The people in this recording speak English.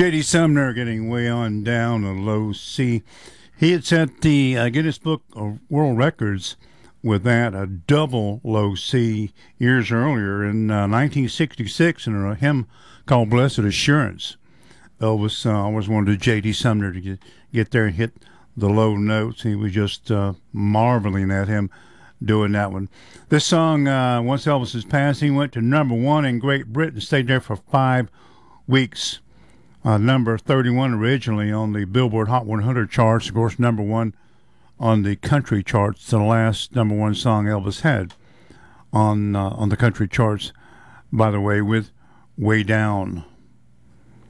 J.D. Sumner getting way on down a low C. He had set the Guinness Book of World Records with that, a double low C, years earlier in 1966 in a hymn called Blessed Assurance. Elvis always wanted J.D. Sumner to get there and hit the low notes. He was just marveling at him doing that one. This song, once Elvis's passing, went to number one in Great Britain, stayed there for 5 weeks. Number 31 originally on the Billboard Hot 100 charts, of course, number one on the country charts, the last number one song Elvis had on the country charts, by the way, with Way Down.